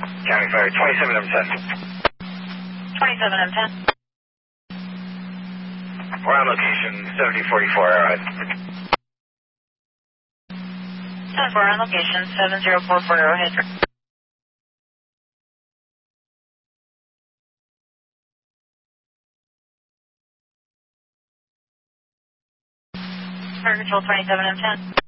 County Fire 27M10. 27M10. We're on location 7044 Arrowhead. 10-4 on location 7044 Arrowhead. Fire Control 27M10.